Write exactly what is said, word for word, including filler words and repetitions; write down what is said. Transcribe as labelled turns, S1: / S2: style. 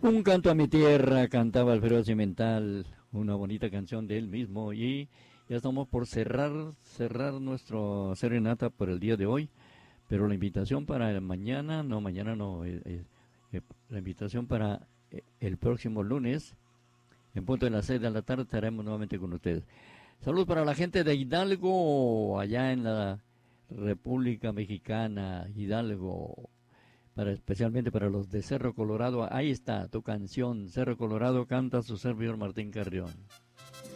S1: Un canto a mi tierra, cantaba Alfredo Cimental, una bonita canción de él mismo. Y ya estamos por cerrar, cerrar nuestro serenata por el día de hoy. Pero la invitación para mañana, no, mañana no, eh, eh, eh, la invitación para eh, el próximo lunes, en punto de las seis de la tarde, estaremos nuevamente con ustedes. Saludos para la gente de Hidalgo, allá en la República Mexicana, Hidalgo, para especialmente para los de Cerro Colorado. Ahí está tu canción, Cerro Colorado, canta su servidor Martín Carrión.